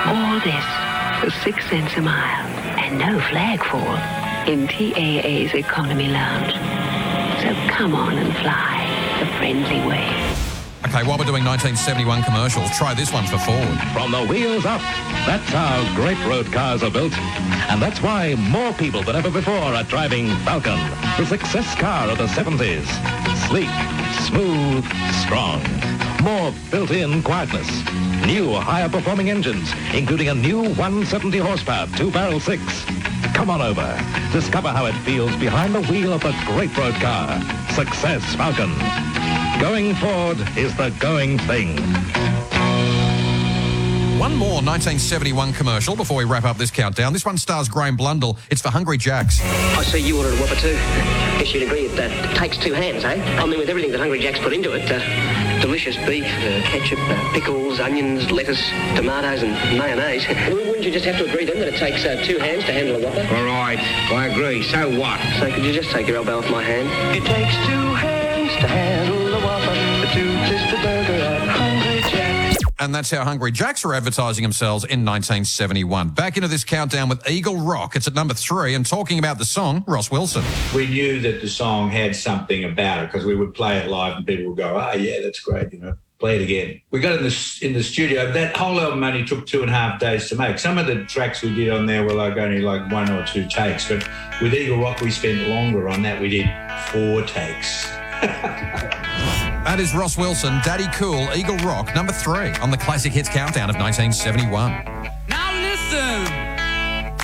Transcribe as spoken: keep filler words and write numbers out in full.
All this for six cents a mile and no flagfall in T A A's Economy Lounge. So come on and fly the friendly way. Okay, while we're doing nineteen seventy-one commercials, try this one for Ford. From the wheels up, that's how great road cars are built. And that's why more people than ever before are driving Falcon, the success car of the seventies. Sleek, smooth, strong. More built-in quietness. New higher performing engines, including a new one hundred seventy horsepower two-barrel six. Come on over. Discover how it feels behind the wheel of the great road car. Success Falcon. Going Ford is the going thing. One more nineteen seventy-one commercial before we wrap up this countdown. This one stars Graham Blundell. It's for Hungry Jack's. I see you ordered a Whopper too. Guess you'd agree it uh, takes two hands, eh? I mean, with everything that Hungry Jack's put into it, uh, delicious beef, uh, ketchup, uh, pickles, onions, lettuce, tomatoes and mayonnaise. Wouldn't you just have to agree then that it takes uh, two hands to handle a Whopper? All right, I agree. So what? So could you just take your elbow off my hand? It takes two hands to handle a Whopper, the two-tist the burger at Hungry Jack's. And that's how Hungry Jacks were advertising themselves in nineteen seventy-one. Back into this countdown with Eagle Rock. It's at number three. And talking about the song, Ross Wilson. We knew that the song had something about it because we would play it live and people would go, oh, yeah, that's great, you know, play it again. We got in the, in the studio. That whole album only took two and a half days to make. Some of the tracks we did on there were like only like one or two takes. But with Eagle Rock, we spent longer on that. We did four takes. That is Ross Wilson, Daddy Cool, Eagle Rock, number three on the Classic Hits Countdown of nineteen seventy-one.